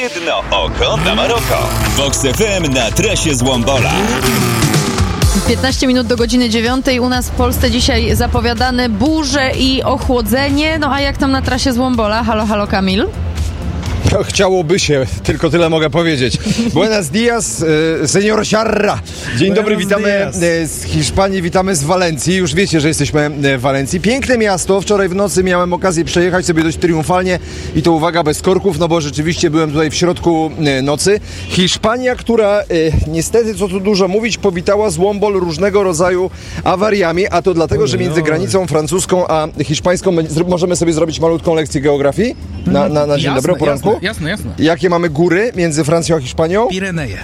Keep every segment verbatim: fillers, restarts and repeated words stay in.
Jedno oko na Maroko. Vox F M na trasie z Łombola. piętnaście minut do godziny dziewiątej. U nas w Polsce dzisiaj zapowiadane burze i ochłodzenie. No a jak tam na trasie z Łombola? Halo, halo, Kamil? No, chciałoby się, tylko tyle mogę powiedzieć. Buenos dias, e, señor Sierra. Dzień Buenos dobry, witamy dias. e, z Hiszpanii, witamy z Walencji. Już wiecie, że jesteśmy e, w Walencji. Piękne miasto. Wczoraj w nocy miałem okazję przejechać sobie dość triumfalnie i to uwaga, bez korków, no bo rzeczywiście byłem tutaj w środku e, nocy. Hiszpania, która e, niestety, co tu dużo mówić, powitała z Łombol różnego rodzaju awariami, a to dlatego, że między granicą francuską a hiszpańską możemy sobie zrobić malutką lekcję geografii na, na, na dzień Jasne, dobry, o poranku. Jasne, jasne, jasne. Jakie mamy góry między Francją a Hiszpanią? Pireneje.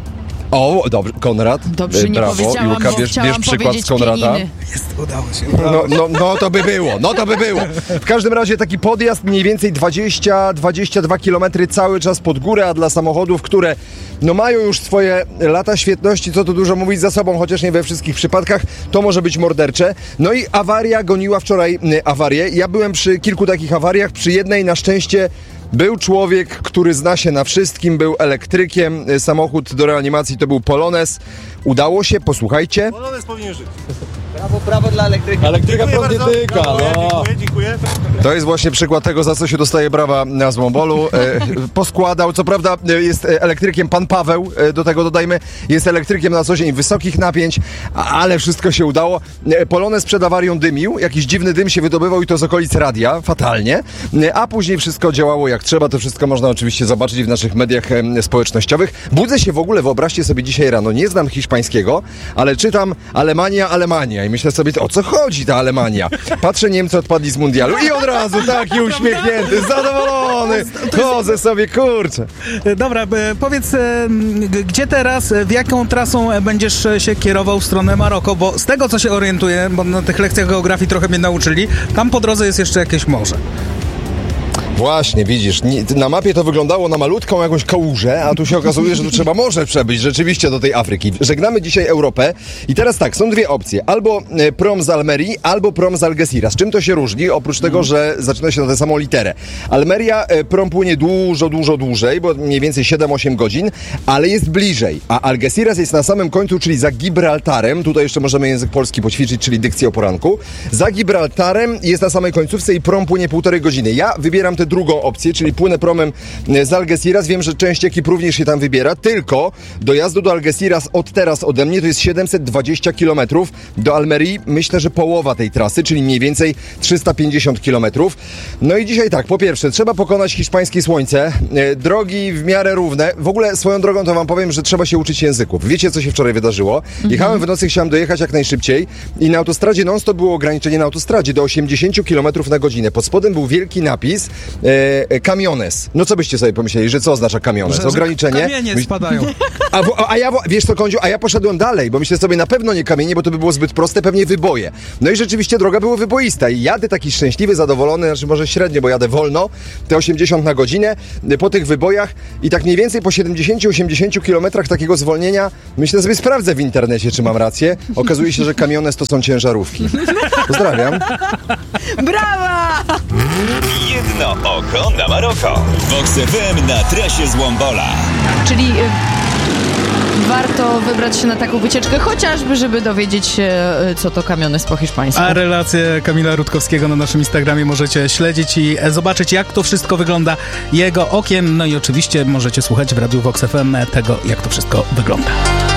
O, dobrze, Konrad. Dobrze, nie Brawo. powiedziałam, Julka, bo bierz, chciałam bierz przykład powiedzieć z Konrada. pieniny. Jest, udało się. No, no, no to by było, no to by było. W każdym razie taki podjazd mniej więcej dwadzieścia do dwudziestu dwóch kilometrów cały czas pod górę, a dla samochodów, które no mają już swoje lata świetności, co tu dużo mówić, za sobą, chociaż nie we wszystkich przypadkach, to może być mordercze. No i awaria goniła wczoraj y, awarię. Ja byłem przy kilku takich awariach, przy jednej na szczęście był człowiek, który zna się na wszystkim, był elektrykiem, samochód do reanimacji to był Polones. Udało się, posłuchajcie. Polones powinien żyć. Brawo, brawo dla elektryka. Elektryka Dziękuję bardzo. prądietyka, Dziękuję, no. dziękuję, dziękuję. To jest właśnie przykład tego, za co się dostaje brawa na Złombolu. E, poskładał, co prawda e, jest elektrykiem pan Paweł, e, do tego dodajmy, jest elektrykiem na co dzień wysokich napięć, a, ale wszystko się udało. E, Polones przed awarią dymił, jakiś dziwny dym się wydobywał i to z okolic radia, fatalnie, e, a później wszystko działało jak trzeba. To wszystko można oczywiście zobaczyć w naszych mediach e, społecznościowych. Budzę się w ogóle, wyobraźcie sobie dzisiaj rano, nie znam hiszpańskiego, ale czytam Alemania, Alemania i myślę sobie, o co chodzi ta Alemania? Patrzę, Niemcy odpadli z mundialu i od razu taki uśmiechnięty, zadowolony, chodzę sobie, kurczę. Dobra, e, powiedz, e, g- gdzie teraz, e, w jaką trasą e, będziesz e, się kierował w stronę Maroko, bo z tego, co się orientuję, bo na tych lekcjach geografii trochę mnie nauczyli, tam po drodze jest jeszcze jakieś morze. Właśnie, widzisz, ni- na mapie to wyglądało na malutką jakąś kałużę, a tu się okazuje, że tu trzeba morze przebyć rzeczywiście do tej Afryki. Żegnamy dzisiaj Europę i teraz tak, są dwie opcje. Albo e, prom z Almerii, albo prom z Algeciras. Czym to się różni? Oprócz tego, że zaczyna się na tę samą literę. Almeria e, prom płynie dużo, dużo dłużej, bo mniej więcej siedem osiem godzin, ale jest bliżej. A Algeciras jest na samym końcu, czyli za Gibraltarem. Tutaj jeszcze możemy język polski poćwiczyć, czyli dykcję o poranku. Za Gibraltarem jest na samej końcówce i prom płynie półtorej godziny. Ja wybieram tę drugą opcję, czyli płynę promem z Algeciras. Wiem, że część ekip również się tam wybiera, tylko dojazdu do Algeciras od teraz ode mnie to jest siedemset dwadzieścia kilometrów. Do Almerii myślę, że połowa tej trasy, czyli mniej więcej trzysta pięćdziesiąt kilometrów. No i dzisiaj tak, po pierwsze, trzeba pokonać hiszpańskie słońce. E, drogi w miarę równe. W ogóle swoją drogą to wam powiem, że trzeba się uczyć języków. Wiecie, co się wczoraj wydarzyło? Jechałem w nocy, chciałem dojechać jak najszybciej i na autostradzie non-stop było ograniczenie na autostradzie do osiemdziesiąt kilometrów na godzinę. Pod spodem był wielki napis e, camiones. No co byście sobie pomyśleli, że co oznacza camiones? Że- Ograniczenie. że Kamienie Myś- spadają. A, wo- a ja, wo- wiesz co, Kądziu, a ja poszedłem dalej, bo myślę sobie, na pewno nie kamienie, bo to by było zbyt proste, pewnie wyboje. No i rzeczywiście droga była wyboista i jadę taki szczęśliwy, zadowolony, znaczy może średnio, bo jadę wolno, te osiemdziesiąt na godzinę, y, po tych wybojach i tak mniej więcej po siedemdziesiąt osiemdziesiąt kilometrach takiego zwolnienia, myślę sobie, sprawdzę w internecie, czy mam rację. Okazuje się, że camiones to są ciężarówki. Pozdrawiam. Brawa! Jedno oko na Maroko. Vox F M na trasie z Łombola. Czyli y, warto wybrać się na taką wycieczkę, chociażby, żeby dowiedzieć się, y, co to camiones po hiszpańsku. A relację Kamila Rutkowskiego na naszym Instagramie możecie śledzić i e, zobaczyć, jak to wszystko wygląda jego okiem. No i oczywiście możecie słuchać w Radiu Vox F M tego, jak to wszystko wygląda.